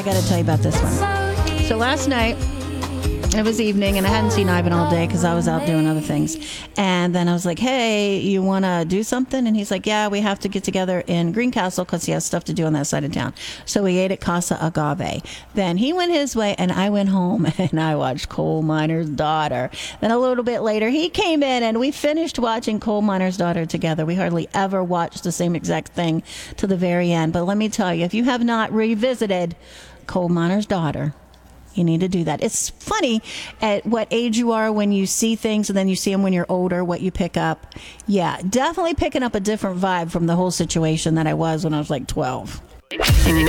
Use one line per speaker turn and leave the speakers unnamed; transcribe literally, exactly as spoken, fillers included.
I got to tell you about this one. So last night, it was evening, and I hadn't seen Ivan all day because I was out doing other things. And then I was like, hey, you want to do something? And he's like, yeah, we have to get together in Greencastle because he has stuff to do on that side of town. So we ate at Casa Agave. Then he went his way, and I went home, and I watched Coal Miner's Daughter. Then a little bit later, he came in, and we finished watching Coal Miner's Daughter together. We hardly ever watched the same exact thing to the very end. But let me tell you, if you have not revisited Coal Miner's Daughter, you need to do that. It's funny at what age you are when you see things, and then you see them when you're older, what you pick up. Yeah, definitely picking up a different vibe from the whole situation that I was when I was like twelve.